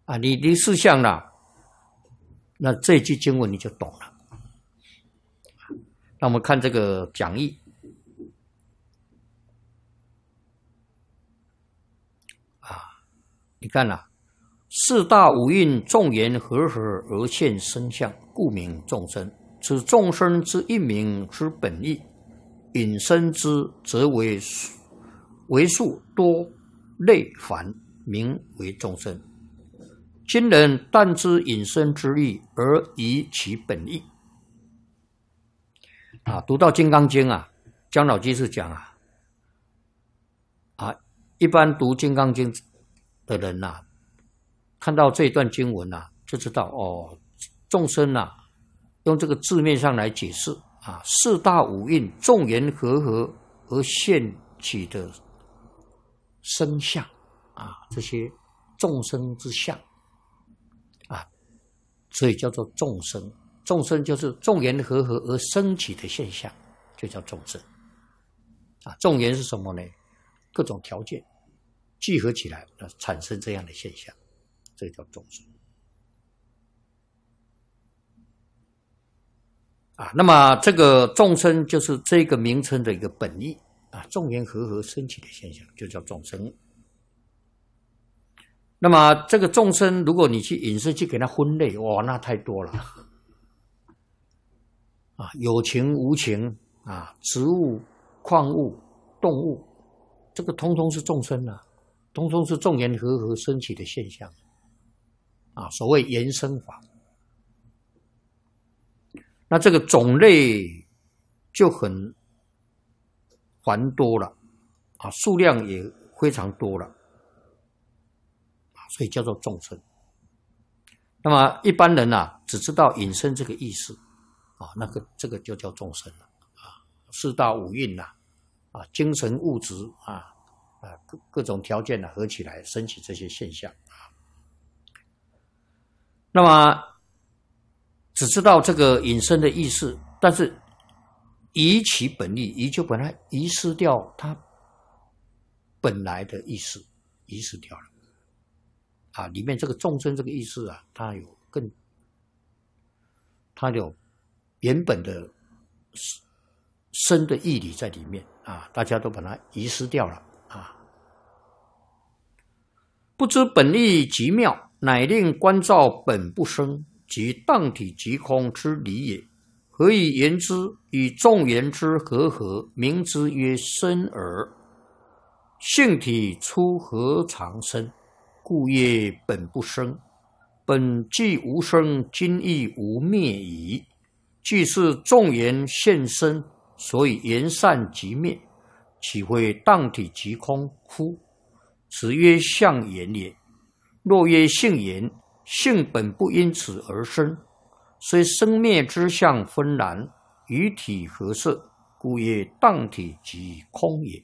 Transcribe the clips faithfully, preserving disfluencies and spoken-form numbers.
啊，你离事项了，那这句经文你就懂了。那我们看这个讲义啊，你看啦、啊，四大五蕴众缘和合而现生相，故名众生。此众生之一名之本意，引申之则为为数多类繁，名为众生。今人但知引申之意，而疑其本意。啊，读到《金刚经》啊，姜老居士讲啊，啊，一般读《金刚经》的人呐、啊，看到这段经文呐、啊，就知道哦，众生呐、啊，用这个字面上来解释啊，四大五蕴众缘和合而现起的生相啊，这些众生之相啊，所以叫做众生。众生就是众缘和合而生起的现象，就叫众生。啊，众缘是什么呢？各种条件聚合起来，产生这样的现象，这叫众生。啊，那么这个众生就是这个名称的一个本意啊，众缘和合生起的现象，就叫众生。那么这个众生，如果你去引申去给它分类，哇，那太多了。啊，有情无情啊，植物、矿物、动物，这个通通是众生啊，通通是众缘和合生起的现象啊。所谓缘生法，那这个种类就很繁多了啊，数量也非常多了啊，所以叫做众生。那么一般人啊，只知道引申这个意思。啊，那个这个就叫众生了啊，四大五蕴呐，啊，精神物质啊，啊各各种条件呢、啊、合起来生起这些现象啊。那么只知道这个引申的意思，但是移其本意，移就本来遗失掉它本来的意思，遗失掉了啊。里面这个众生这个意思啊，它有更，它有。原本的深的义理在里面啊，大家都把它遗失掉了啊。不知本意极妙，乃令观照本不生，即当体即空之理也。何以言之？以众缘之和合，名之曰生耳。性体出何常生？故曰本不生。本既无生，今亦无灭矣。既是众缘现身，所以缘散即灭，岂会当体即空乎？此曰相缘也。若曰性缘，性本不因此而生，虽生灭之相分然，与体合摄，故曰当体即空也。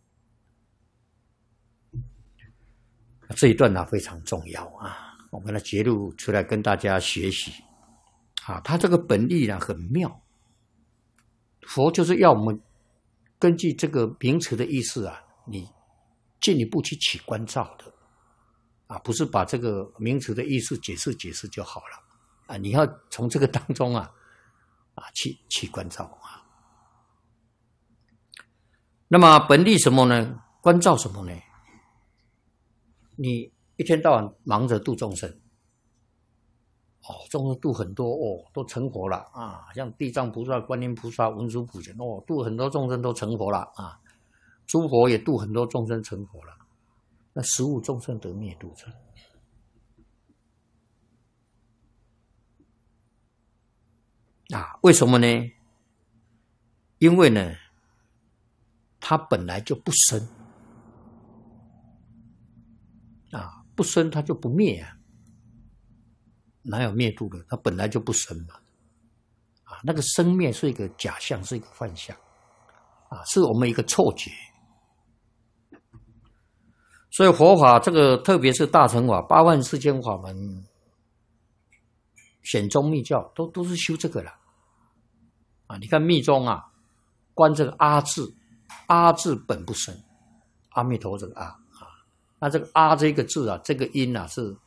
这一段呢、啊、非常重要啊，我们来揭露出来跟大家学习。啊，他这个本意呢很妙，佛就是要我们根据这个名词的意思啊，你进一步去起观照的啊，不是把这个名词的意思解释解释就好了啊，你要从这个当中啊啊去起观照啊。那么本意什么呢？观照什么呢？你一天到晚忙着度众生。哦，众生度很多哦，都成佛了啊！像地藏菩萨、观音菩萨、文殊普贤哦，度很多众生都成佛了啊！诸佛也度很多众生成佛了，那十五众生得灭度成啊？为什么呢？因为呢，它本来就不生啊，不生它就不灭啊。哪有灭度的？它本来就不生嘛，啊，那个生灭是一个假象，是一个幻象，啊，是我们一个错觉。所以佛法这个，特别是大乘法、八万四千法门、显宗密教，都都是修这个了，啊，你看密宗啊，观这个阿字，阿字本不生，阿弥陀这个阿啊，那这个阿这个字啊，这个音啊是。